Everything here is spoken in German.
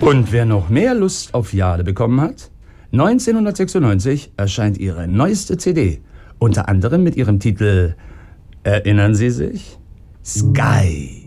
Und wer noch mehr Lust auf Jade bekommen hat, 1996 erscheint ihre neueste CD, unter anderem mit ihrem Titel, erinnern Sie sich? Sky.